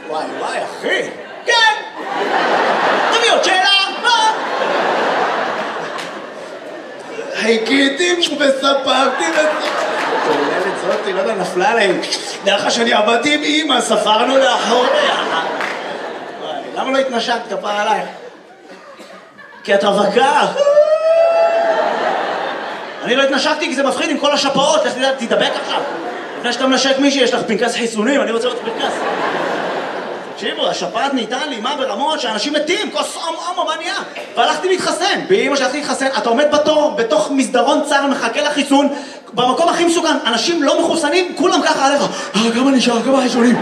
וואי, וואי, אחי. כן! תביא עוד שאלה, מה? חיכיתי וספרתי כוללת זאתי, לא יודע, נפלה עליהם. דרך שאני עבדתי עם אמא, ספרנו לאחוריה. למה לא התנשקת כפר עלייך? כי את רווקה. אני לא התנשקתי כי זה מפחיד עם כל השפעות, לך תדבק עכשיו. לפני שאתה מנשק מישהי, יש לך פנקס חיסונים, אני רוצה לראות פנקס. תקשיבו, השפעת נהייתה לימה ברמות שאנשים מתים, כוס אום, מה נהיה? והלכתי להתחסן, באמא שהלכתי להתחסן, אתה עומד בתור, בתוך מסדרון צר, מחכה לחיסון, במקום הכי מסוכן, אנשים לא מחוסנים, כולם ככה עליך. כמה נשאר, כמה חיסונים,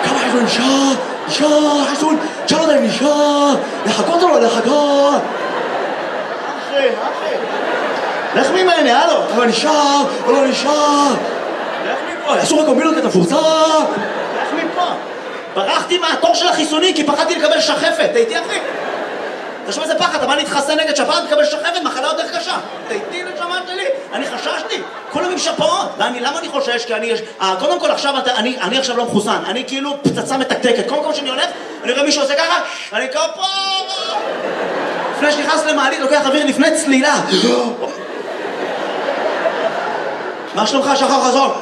נשאר, חיסון, תשאל אותם, נשאר, לחכות או לא לחכות? אחי, לך ממני, הלו, אבל נשאר, או לא נשאר. לך מפה, אסור הקומבינות את הפורצה. לך מפה. ברחתי מהתור של החיסוני כי פחדתי לקבל שחפת, תהייתי אחי? תשמע איזה פחד, אתה בא להתחסן נגד שפעת, תקבל שחפת, מחלה יותר קשה. תהייתי לשמעת שלי, אני חששתי, כולם עם שפעות. למה אני חושש? כי אני, קודם כל עכשיו, אני עכשיו לא מחוסן, אני כאילו פצצה מתקתקת. קודם כל שאני הולך, אני רואה מישהו עושה ככה, אני כפה. לפני שנכנס למעלית, לוקח אוויר לפני צלילה. מה שלומך, שחר חזון?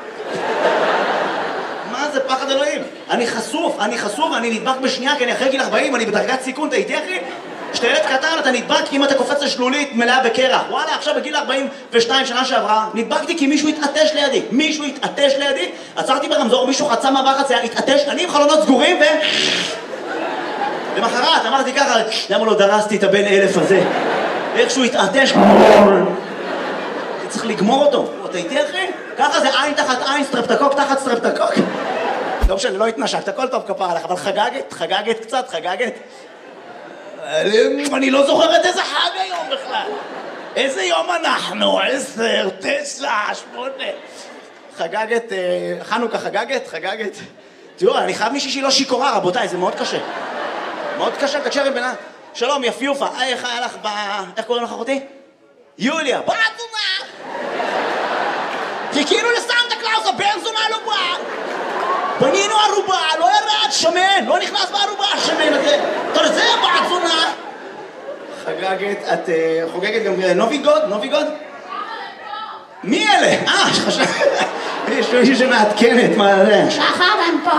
זה פחד אלוהים. אני חשוף, אני נדבק בשנייה, כי אני אחרי גיל 40, אני בדרגת סיכון, אתה איתי אחי? כשאתה ילד קטן, אתה נדבק אם אתה קופץ לשלולית מלאה בקרח. וואלה, עכשיו בגיל 42 שנה שעברה, נדבקתי כי מישהו התעטש לידי, עצרתי ברמזור, מישהו חצה מעבר חצייה, התעטש, אני עם חלונות סגורים למחרת, אמרתי ככה, למה לא דרסתי את הבן 1000 הזה? איכשהו התעטש, צריך לגמור אותו. אתה איתי אחי? ככה זה עין תחת עין, סטרפטקוק תחת סטרפטקוק. לא משנה, לא התנשקת, הכל טוב כפר עליך, אבל חגגת קצת. אני לא זוכרת איזה חג היום בכלל. איזה יום אנחנו? 10, 9, 8. חגגת, חנוכה חגגת. תראו, אני חייב מישהי שהיא לא שיכורה, רבותיי, זה מאוד קשה. מאוד קשה, תקשר עם בינה. שלום, יפיופה, איך היה לך איך קוראים לך אחותי? יוליה, בעצומה! חיכינו לסנטה קלאוס, הבן זונה לא בא! בנינו ערובה, לא ירד, שמן, לא נכנס בערובה, השמן הזה. אתה זה בעצונה! חגגת, את חוגגת גם נוביגוד? מי אלה? יש מישהו שמעדכנת, מה זה? שחר הם פה.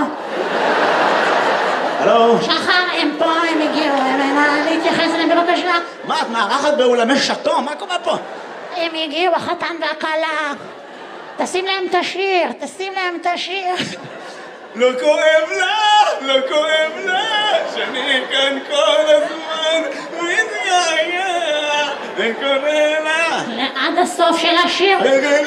הלו? שחר הם פה, הם הגיעו, להתייחס אליהם בבקשה. מה, את מארחת באולמי שטו? מה קורה פה? הם הגיעו, החתן והכלה. תשים להם את השיר. לא כואב לה, שאני כאן כל הזמן מתגעגע, וקורא לה. עד הסוף של השיר.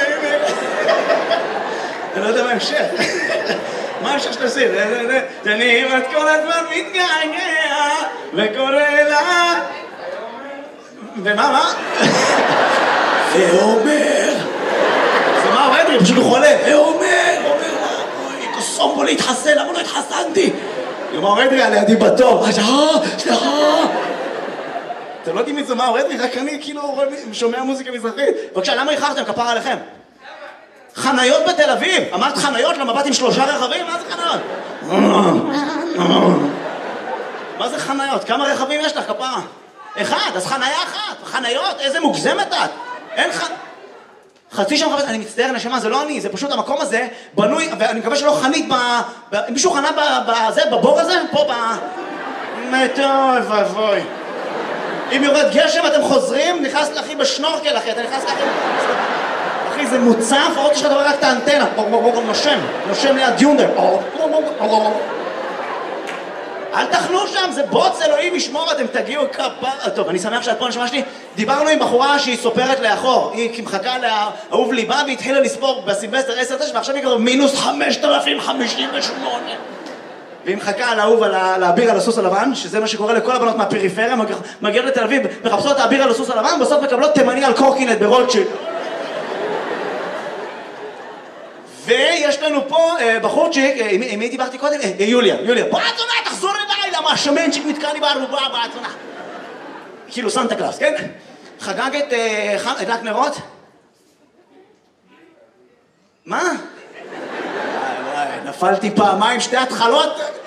אני לא יודע מה המשך. מה המשך של השיר? שאני כמעט כל הזמן מתגעגע, וקורא לה. ומה? ואומר. זה מה אדרי, פשוט הוא חולה. ואומר לה, אוי, קוסום בו להתחסן, למה לא התחסנתי? יאמר אדרי על ידי בתור. סליחה. אתם לא יודעים מי זה מה אדרי, רק אני כאילו שומע מוזיקה מזרחית. בבקשה, למה איחרתם? כפר עליכם. חניות בתל אביב. אמרת חניות? לא מבט עם 3 רכבים? מה זה חניות? מה זה חניות? כמה רכבים יש לך, כפרה? 1, אז חניה 1. חניות? איזה מוגזמת את? אין חצי שם חפש, אני מצטער נשמה, זה לא אני, זה פשוט המקום הזה בנוי, ואני מקווה שלא חנית מישהו חנה בבור הזה? פה טוב, אבוי. אם יורד גשם אתם חוזרים, נכנס לאחי בשנורקל אחי, אתה נכנס לאחי... אחי, זה מוצף, עוד יש לך דבר רק את האנטנה, נושם ליד יונדר. אל תחנו שם, זה בוץ אלוהים ישמור, אתם תגיעו כפה. טוב, אני שמח שאת פה נשמע שלי. דיברנו עם בחורה שהיא סופרת לאחור, היא מחכה לאהוב ליבה והתחילה לספור בסילבסטר 10-9 ועכשיו היא כבר מינוס 5,058. והיא מחכה לאהוב על האביר על הסוס הלבן, שזה מה שקורה לכל הבנות מהפריפריה, מגיעות לתל אביב, מחפשות את האביר על הסוס הלבן, בסוף מקבלות תימני על קורקינט ברוטשילד. ויש לנו פה בחורצ'יק, עם מי דיברתי קודם? יוליה. בעצונה, תחזור אליי, למה השמנצ'יק נתקע לי בערובה, בעצונה. כאילו סנטה קלאוס, כן? חגגת הדלק נרות? מה? וואי, נפלתי פעמיים, 2 התחלות.